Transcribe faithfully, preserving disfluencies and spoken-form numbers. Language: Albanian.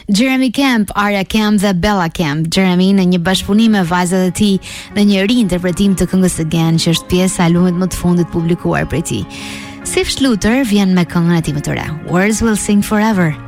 Jeremy Camp, Arya Camp dhe Bella Camp. Jeremy në një bashkëpunim me vajzat e tij në një riinterpretim të këngës Again, që është pjesë e albumit më të fundit publikuar prej tij. Sif Schluter vjen me këngën e tij më të re, Words Will Sing Forever.